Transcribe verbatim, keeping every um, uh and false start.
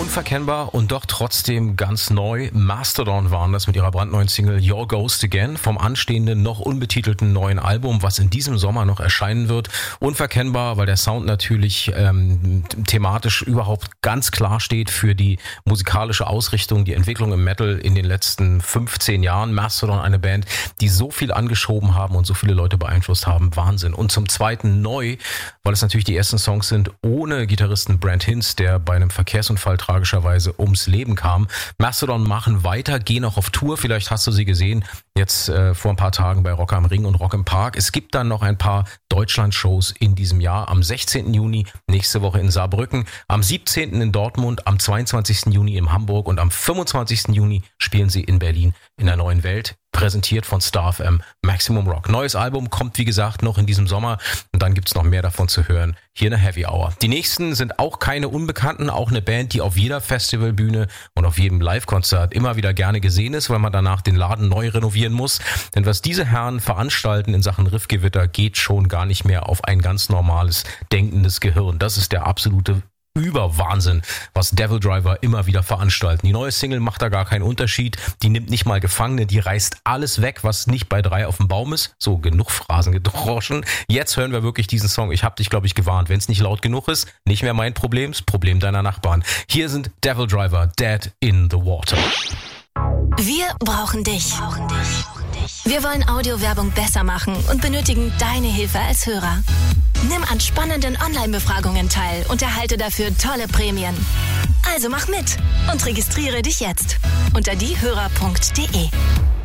Unverkennbar und doch trotzdem ganz neu. Mastodon waren das mit ihrer brandneuen Single Your Ghost Again vom anstehenden, noch unbetitelten neuen Album, was in diesem Sommer noch erscheinen wird. Unverkennbar, weil der Sound natürlich ähm, thematisch überhaupt ganz klar steht für die musikalische Ausrichtung, die Entwicklung im Metal in den letzten fünfzehn Jahren. Mastodon, eine Band, die so viel angeschoben haben und so viele Leute beeinflusst haben. Wahnsinn. Und zum Zweiten neu, weil es natürlich die ersten Songs sind ohne Gitarristen Brent Hinz, der bei einem Verkehrsunfall tragischerweise ums Leben kam. Mastodon machen weiter, gehen auch auf Tour. Vielleicht hast du sie gesehen, jetzt äh, vor ein paar Tagen bei Rock am Ring und Rock im Park. Es gibt dann noch ein paar Deutschland-Shows in diesem Jahr. Am sechzehnten Juni, nächste Woche in Saarbrücken, am siebzehnten in Dortmund, am zweiundzwanzigsten Juni in Hamburg und am fünfundzwanzigsten Juni spielen sie in Berlin in der Neuen Welt. Präsentiert von Star F M Maximum Rock. Neues Album kommt, wie gesagt, noch in diesem Sommer und dann gibt's noch mehr davon zu hören hier in der Heavy Hour. Die nächsten sind auch keine Unbekannten, auch eine Band, die auf jeder Festivalbühne und auf jedem Live-Konzert immer wieder gerne gesehen ist, weil man danach den Laden neu renovieren muss. Denn was diese Herren veranstalten in Sachen Riffgewitter, geht schon gar nicht mehr auf ein ganz normales, denkendes Gehirn. Das ist der absolute Überwahnsinn, was Devil Driver immer wieder veranstalten. Die neue Single macht da gar keinen Unterschied. Die nimmt nicht mal Gefangene, die reißt alles weg, was nicht bei drei auf dem Baum ist. So, genug Phrasen gedroschen. Jetzt hören wir wirklich diesen Song. Ich hab dich, glaube ich, gewarnt. Wenn es nicht laut genug ist, nicht mehr mein Problem, das Problem deiner Nachbarn. Hier sind Devil Driver, Dead in the Water. Wir brauchen dich. Wir wollen Audiowerbung besser machen und benötigen deine Hilfe als Hörer. Nimm an spannenden Online-Befragungen teil und erhalte dafür tolle Prämien. Also mach mit und registriere dich jetzt unter diehörer punkt de.